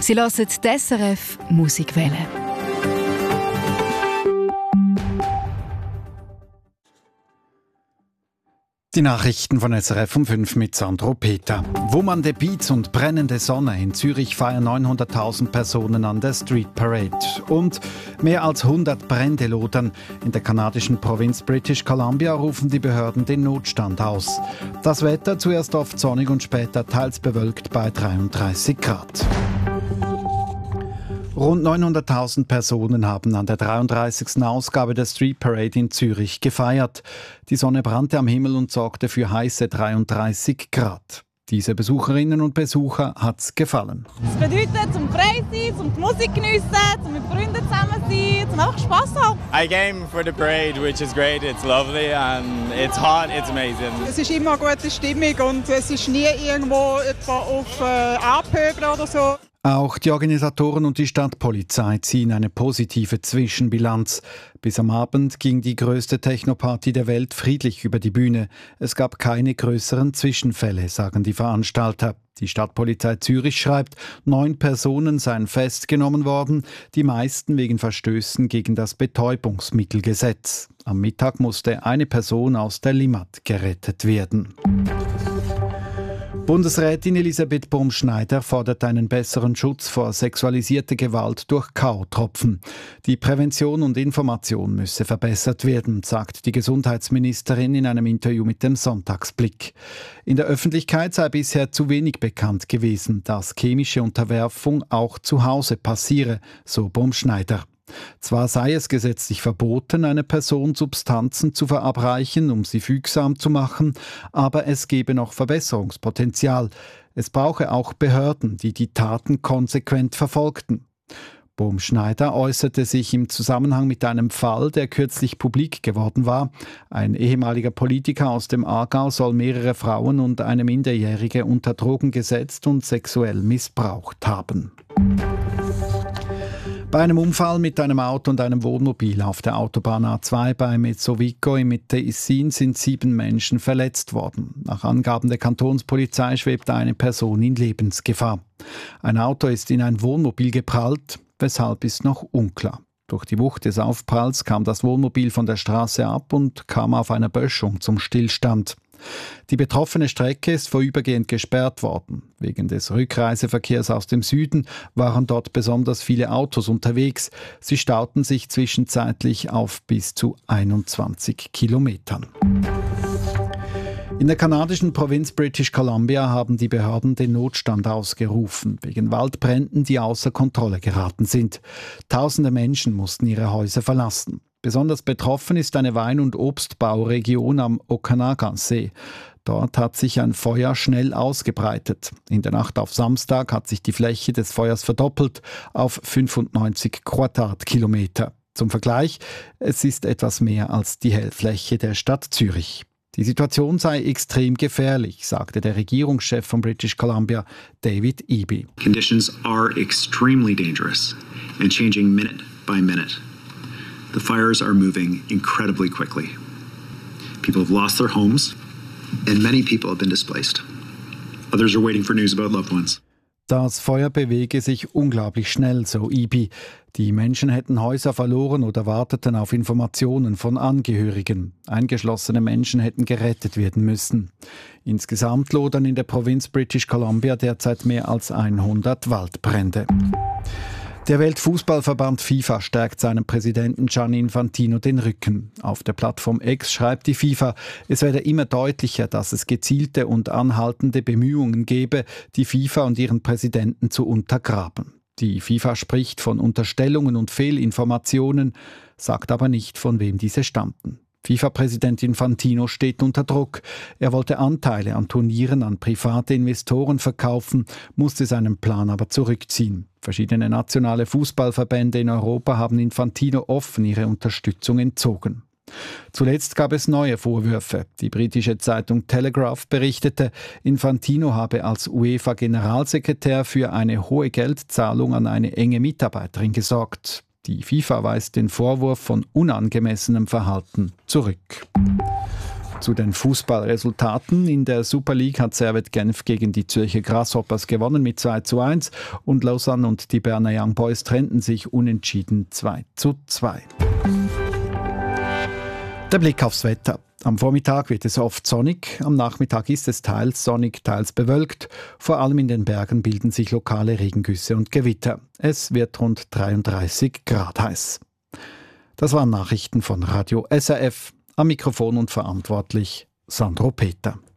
Sie hören die SRF Musikwelle. Die Nachrichten von SRF um 5 mit Sandro Peter. Wummernde Beats und brennende Sonne. In Zürich feiern 900.000 Personen an der Street Parade. Und mehr als 100 Brände lodern. In der kanadischen Provinz British Columbia rufen die Behörden den Notstand aus. Das Wetter zuerst oft sonnig und später teils bewölkt bei 33 Grad. Rund 900.000 Personen haben an der 33. Ausgabe der Street Parade in Zürich gefeiert. Die Sonne brannte am Himmel und sorgte für heiße 33 Grad. Diese Besucherinnen und Besucher hat's gefallen. Es bedeutet zum frei sein, zum die Musik geniessen, zum mit Freunden zusammen sein, zum einfach Spass haben. I came for the parade, which is great. It's lovely and it's hot. It's amazing. Es ist immer eine gute Stimmung und es ist nie irgendwo auf Abhöbeln oder so. Auch die Organisatoren und die Stadtpolizei ziehen eine positive Zwischenbilanz. Bis am Abend ging die größte Technoparty der Welt friedlich über die Bühne. Es gab keine größeren Zwischenfälle, sagen die Veranstalter. Die Stadtpolizei Zürich schreibt, 9 Personen seien festgenommen worden, die meisten wegen Verstößen gegen das Betäubungsmittelgesetz. Am Mittag musste eine Person aus der Limmat gerettet werden. Bundesrätin Elisabeth Baumschneider fordert einen besseren Schutz vor sexualisierter Gewalt durch K.O.-Tropfen. Die Prävention und Information müsse verbessert werden, sagt die Gesundheitsministerin in einem Interview mit dem Sonntagsblick. In der Öffentlichkeit sei bisher zu wenig bekannt gewesen, dass chemische Unterwerfung auch zu Hause passiere, so Baumschneider. Zwar sei es gesetzlich verboten, einer Person Substanzen zu verabreichen, um sie fügsam zu machen, aber es gebe noch Verbesserungspotenzial. Es brauche auch Behörden, die die Taten konsequent verfolgten. Baumschneider äußerte sich im Zusammenhang mit einem Fall, der kürzlich publik geworden war. Ein ehemaliger Politiker aus dem Aargau soll mehrere Frauen und eine Minderjährige unter Drogen gesetzt und sexuell missbraucht haben. Bei einem Unfall mit einem Auto und einem Wohnmobil auf der Autobahn A2 bei Mezzovico im Tessin sind 7 Menschen verletzt worden. Nach Angaben der Kantonspolizei schwebt eine Person in Lebensgefahr. Ein Auto ist in ein Wohnmobil geprallt, weshalb ist noch unklar. Durch die Wucht des Aufpralls kam das Wohnmobil von der Straße ab und kam auf einer Böschung zum Stillstand. Die betroffene Strecke ist vorübergehend gesperrt worden. Wegen des Rückreiseverkehrs aus dem Süden waren dort besonders viele Autos unterwegs. Sie stauten sich zwischenzeitlich auf bis zu 21 Kilometern. In der kanadischen Provinz British Columbia haben die Behörden den Notstand ausgerufen, wegen Waldbränden, die außer Kontrolle geraten sind. Tausende Menschen mussten ihre Häuser verlassen. Besonders betroffen ist eine Wein- und Obstbauregion am Okanagan-See. Dort hat sich ein Feuer schnell ausgebreitet. In der Nacht auf Samstag hat sich die Fläche des Feuers verdoppelt auf 95 Quadratkilometer. Zum Vergleich, es ist etwas mehr als die Hellfläche der Stadt Zürich. Die Situation sei extrem gefährlich, sagte der Regierungschef von British Columbia, David Eby. Conditions are extremely dangerous and changing minute by minute. The fires are moving incredibly quickly. People have lost their homes and many people have been displaced. Others are waiting for news about loved ones. Das Feuer bewege sich unglaublich schnell, so Eby. Die Menschen hätten Häuser verloren oder warteten auf Informationen von Angehörigen. Eingeschlossene Menschen hätten gerettet werden müssen. Insgesamt lodern in der Provinz British Columbia derzeit mehr als 100 Waldbrände. Der Weltfußballverband FIFA stärkt seinem Präsidenten Gianni Infantino den Rücken. Auf der Plattform X schreibt die FIFA, es werde immer deutlicher, dass es gezielte und anhaltende Bemühungen gebe, die FIFA und ihren Präsidenten zu untergraben. Die FIFA spricht von Unterstellungen und Fehlinformationen, sagt aber nicht, von wem diese stammten. FIFA-Präsident Infantino steht unter Druck. Er wollte Anteile an Turnieren an private Investoren verkaufen, musste seinen Plan aber zurückziehen. Verschiedene nationale Fußballverbände in Europa haben Infantino offen ihre Unterstützung entzogen. Zuletzt gab es neue Vorwürfe. Die britische Zeitung Telegraph berichtete, Infantino habe als UEFA-Generalsekretär für eine hohe Geldzahlung an eine enge Mitarbeiterin gesorgt. Die FIFA weist den Vorwurf von unangemessenem Verhalten zurück. Zu den Fußballresultaten. In der Super League hat Servette Genf gegen die Zürcher Grasshoppers gewonnen mit 2:1 und Lausanne und die Berner Young Boys trennten sich unentschieden 2:2. Der Blick aufs Wetter. Am Vormittag wird es oft sonnig, am Nachmittag ist es teils sonnig, teils bewölkt. Vor allem in den Bergen bilden sich lokale Regengüsse und Gewitter. Es wird rund 33 Grad heiß. Das waren Nachrichten von Radio SRF. Am Mikrofon und verantwortlich Sandro Peter.